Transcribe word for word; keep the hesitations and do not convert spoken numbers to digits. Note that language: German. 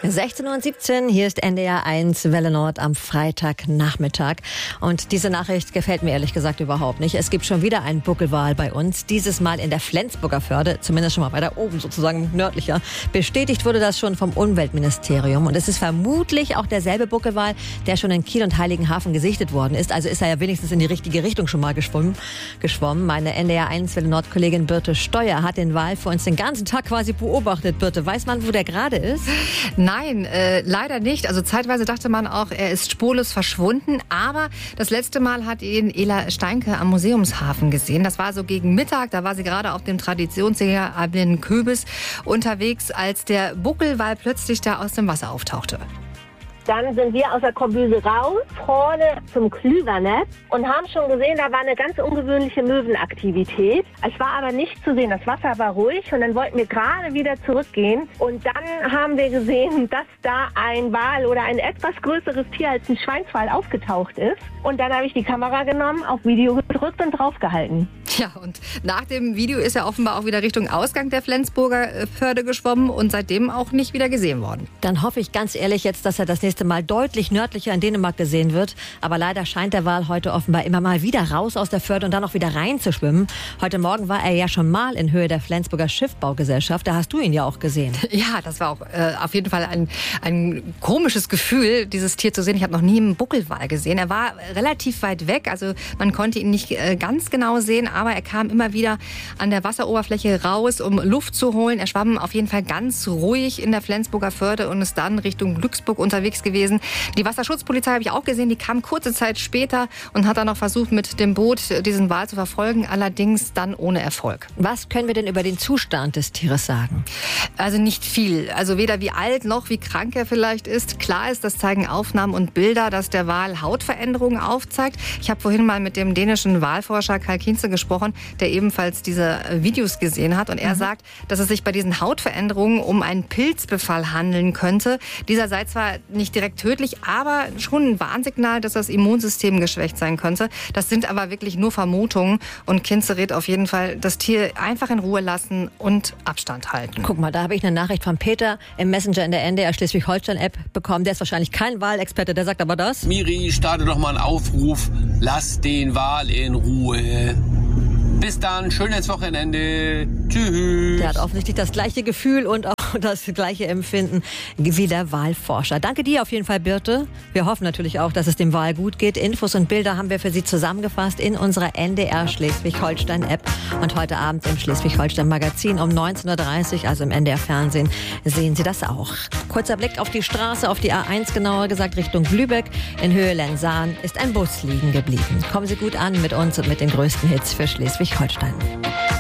sechzehn Uhr siebzehn, hier ist N D R eins Welle Nord am Freitagnachmittag. Und diese Nachricht gefällt mir ehrlich gesagt überhaupt nicht. Es gibt schon wieder einen Buckelwal bei uns, dieses Mal in der Flensburger Förde, zumindest schon mal weiter oben, sozusagen nördlicher. Bestätigt wurde das schon vom Umweltministerium. Und es ist vermutlich auch derselbe Buckelwal, der schon in Kiel und Heiligenhafen gesichtet worden ist. Also ist er ja wenigstens in die richtige Richtung schon mal geschwommen. geschwommen. Meine N D R eins Welle Nord Kollegin Birte Steuer hat den Wal für uns den ganzen Tag quasi beobachtet. Birte, weiß man, wo der gerade ist? Nein, äh, leider nicht. Also zeitweise dachte man auch, er ist spurlos verschwunden. Aber das letzte Mal hat ihn Ela Steinke am Museumshafen gesehen. Das war so gegen Mittag. Da war sie gerade auf dem Traditionsjäger Abin Köbis unterwegs, als der Buckelwal plötzlich da aus dem Wasser auftauchte. Dann sind wir aus der Kombüse raus, vorne zum Klüvernetz und haben schon gesehen, da war eine ganz ungewöhnliche Möwenaktivität. Es war aber nicht zu sehen, das Wasser war ruhig und dann wollten wir gerade wieder zurückgehen. Und dann haben wir gesehen, dass da ein Wal oder ein etwas größeres Tier als ein Schweinswal aufgetaucht ist. Und dann habe ich die Kamera genommen, auf Video gedrückt und draufgehalten. Ja, und nach dem Video ist er offenbar auch wieder Richtung Ausgang der Flensburger Förde geschwommen und seitdem auch nicht wieder gesehen worden. Dann hoffe ich ganz ehrlich jetzt, dass er das nächste Mal deutlich nördlicher in Dänemark gesehen wird. Aber leider scheint der Wal heute offenbar immer mal wieder raus aus der Förde und dann auch wieder rein zu schwimmen. Heute Morgen war er ja schon mal in Höhe der Flensburger Schiffbaugesellschaft. Da hast du ihn ja auch gesehen. Ja, das war auch äh, auf jeden Fall ein, ein komisches Gefühl, dieses Tier zu sehen. Ich habe noch nie einen Buckelwal gesehen. Er war relativ weit weg, also man konnte ihn nicht äh, ganz genau sehen, aber er kam immer wieder an der Wasseroberfläche raus, um Luft zu holen. Er schwamm auf jeden Fall ganz ruhig in der Flensburger Förde und ist dann Richtung Glücksburg unterwegs gewesen. Die Wasserschutzpolizei habe ich auch gesehen, die kam kurze Zeit später und hat dann noch versucht, mit dem Boot diesen Wal zu verfolgen, allerdings dann ohne Erfolg. Was können wir denn über den Zustand des Tieres sagen? Also nicht viel. Also weder wie alt noch wie krank er vielleicht ist. Klar ist, das zeigen Aufnahmen und Bilder, dass der Wal Hautveränderungen aufzeigt. Ich habe vorhin mal mit dem dänischen Walforscher Karl Kienze gesprochen, der ebenfalls diese Videos gesehen hat. Und er mhm. sagt, dass es sich bei diesen Hautveränderungen um einen Pilzbefall handeln könnte. Dieser sei zwar nicht direkt tödlich, aber schon ein Warnsignal, dass das Immunsystem geschwächt sein könnte. Das sind aber wirklich nur Vermutungen. Und Kienze rät auf jeden Fall, das Tier einfach in Ruhe lassen und Abstand halten. Guck mal, da habe ich eine Nachricht von Peter im Messenger in der N D R Schleswig-Holstein-App bekommen. Der ist wahrscheinlich kein Wahlexperte, der sagt aber das. Miri, starte doch mal einen Aufruf. Lass den Wal in Ruhe. Bis dann, schönes Wochenende. Tschüss. Der hat offensichtlich das gleiche Gefühl und auch das gleiche Empfinden wie der Walforscher. Danke dir auf jeden Fall, Birte. Wir hoffen natürlich auch, dass es dem Wal gut geht. Infos und Bilder haben wir für Sie zusammengefasst in unserer N D R Schleswig-Holstein-App. Und heute Abend im Schleswig-Holstein-Magazin um neunzehn Uhr dreißig, also im N D R-Fernsehen, sehen Sie das auch. Kurzer Blick auf die Straße, auf die A eins genauer gesagt, Richtung Lübeck. In Höhe Lensahn ist ein Bus liegen geblieben. Kommen Sie gut an mit uns und mit den größten Hits für Schleswig-Holstein.